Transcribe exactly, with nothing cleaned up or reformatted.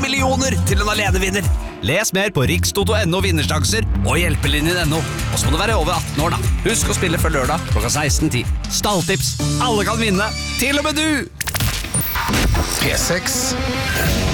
millioner til en alenevinner. Les mer på rikstoto.no vinnersjanser og hjelpelinjen.no. Og så må du være over atten år da. Husk å spille før lørdag klokka seksten ti. Stalltips. Alle kan vinne. Til og med du! P seks